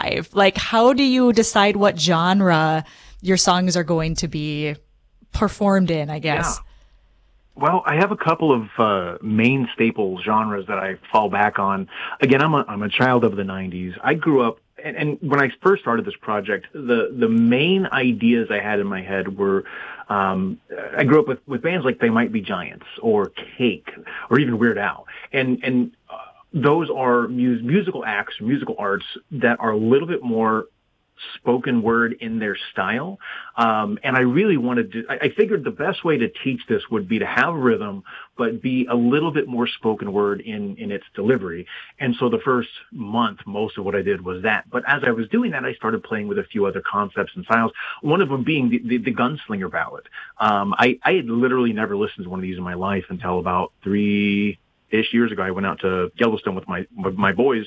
live? Like, how do you decide what genre your songs are going to be performed in, I Yeah. guess? Well, I have a couple of main staple genres that I fall back on. Again, I'm a child of the '90s. I grew up, and when I first started this project, the main ideas I had in my head were, I grew up with bands like They Might Be Giants or Cake or even Weird Al, and those are musical acts, musical arts that are a little bit more spoken word in their style. And I really wanted to, I figured the best way to teach this would be to have rhythm, but be a little bit more spoken word in its delivery. And so the first month, most of what I did was that. But as I was doing that, I started playing with a few other concepts and styles, one of them being the Gunslinger Ballad. I had literally never listened to one of these in my life until about 3-ish years ago. I went out to Yellowstone with my boys,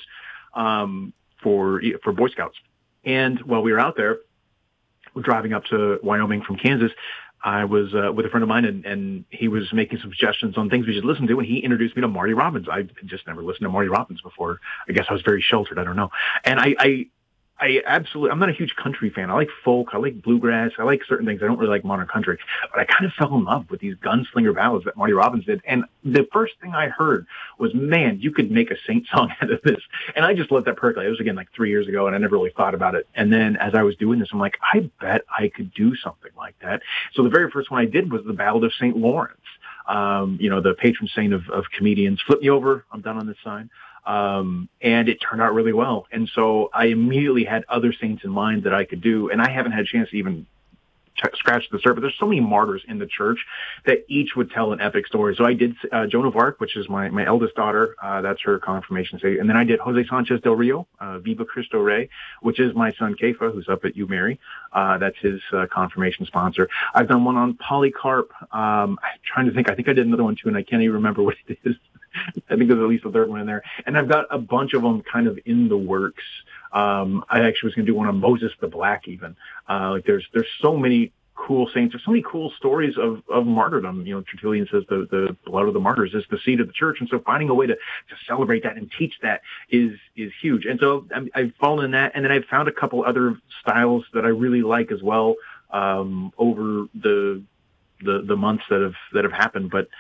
for Boy Scouts. And while we were out there, we're driving up to Wyoming from Kansas, I was with a friend of mine, and he was making some suggestions on things we should listen to, and he introduced me to Marty Robbins. I just never listened to Marty Robbins before. I guess I was very sheltered. I don't know. And I absolutely, I'm not a huge country fan. I like folk. I like bluegrass. I like certain things. I don't really like modern country. But I kind of fell in love with these gunslinger ballads that Marty Robbins did. And the first thing I heard was, man, you could make a Saint song out of this. And I just let that percolate. It was, again, like 3 years ago, and I never really thought about it. And then as I was doing this, I'm like, I bet I could do something like that. So the very first one I did was the Ballad of St. Lawrence. The patron saint of comedians. Flip me over. I'm done on this side. And it turned out really well. And so I immediately had other saints in mind that I could do. And I haven't had a chance to even scratch the surface. There's so many martyrs in the church that each would tell an epic story. So I did Joan of Arc, which is my eldest daughter. That's her confirmation state. And then I did Jose Sanchez del Rio, Viva Cristo Rey, which is my son Kefa, who's up at UMary. That's his confirmation sponsor. I've done one on Polycarp. I'm trying to think. I think I did another one too, and I can't even remember what it is. I think there's at least a third one in there. And I've got a bunch of them kind of in the works. I actually was going to do one on Moses the Black even. There's so many cool saints. There's so many cool stories of martyrdom. Tertullian says the blood of the martyrs is the seed of the church. And so finding a way to celebrate that and teach that is huge. And so I've fallen in that. And then I've found a couple other styles that I really like as well, over the months that have happened. But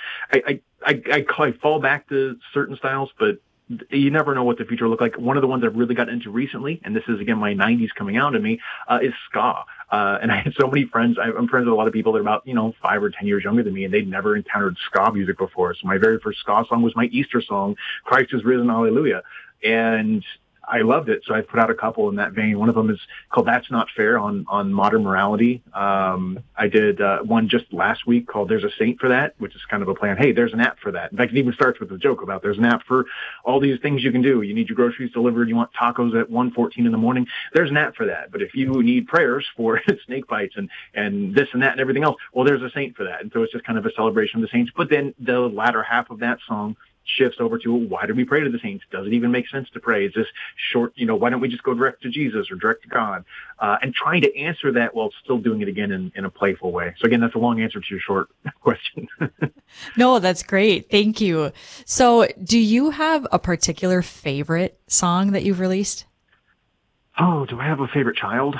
I fall back to certain styles, but you never know what the future will look like. One of the ones I've really gotten into recently, and this is again my '90s coming out of me, is ska. And I had so many friends. I'm friends with a lot of people that are about 5 or 10 years younger than me, and they'd never encountered ska music before. So my very first ska song was my Easter song, "Christ is Risen, Hallelujah," and I loved it. So I put out a couple in that vein. One of them is called "That's Not Fair" on modern morality. I did one just last week called "There's a Saint for That," which is kind of a plan. Hey, there's an app for that. In fact, it even starts with a joke about there's an app for all these things you can do. You need your groceries delivered. You want tacos at 1:14 in the morning. There's an app for that. But if you need prayers for snake bites and this and that and everything else, well, there's a saint for that. And so it's just kind of a celebration of the saints. But then the latter half of that song shifts over to, why do we pray to the saints? Does it even make sense to pray? Is this short, why don't we just go direct to Jesus or direct to God? And trying to answer that while still doing it again in a playful way. So again, that's a long answer to your short question. No, that's great. Thank you. So do you have a particular favorite song that you've released? Oh, do I have a favorite child?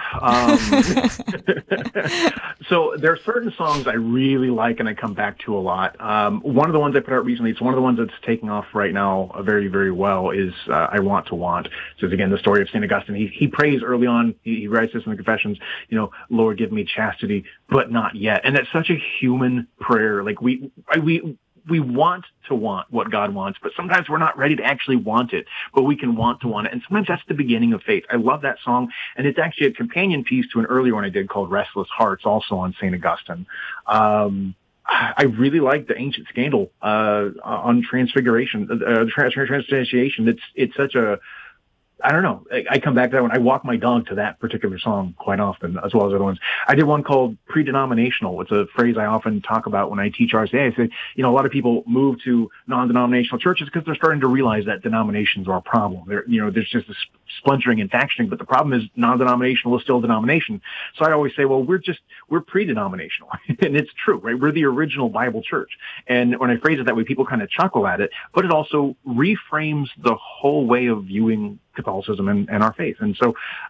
So there are certain songs I really like and I come back to a lot. One of the ones I put out recently, it's one of the ones that's taking off right now very, very well, is I Want to Want. So it's, again, the story of St. Augustine. He prays early on. He writes this in the Confessions, Lord, give me chastity, but not yet. And that's such a human prayer. Like we want to want what God wants, but sometimes we're not ready to actually want it, but we can want to want it. And sometimes that's the beginning of faith. I love that song. And it's actually a companion piece to an earlier one I did called Restless Hearts, also on St. Augustine. I really like the Ancient Scandal, on Transfiguration, Transubstantiation. It's such a, I don't know. I come back to that one. I walk my dog to that particular song quite often, as well as other ones. I did one called Pre-Denominational. It's a phrase I often talk about when I teach RCA. I say, a lot of people move to non-denominational churches because they're starting to realize that denominations are a problem. There's just this splintering and factioning, but the problem is non-denominational is still a denomination. So I always say, well, we're pre-denominational. And it's true, right? We're the original Bible church. And when I phrase it that way, people kind of chuckle at it, but it also reframes the whole way of viewing Catholicism and our faith. And so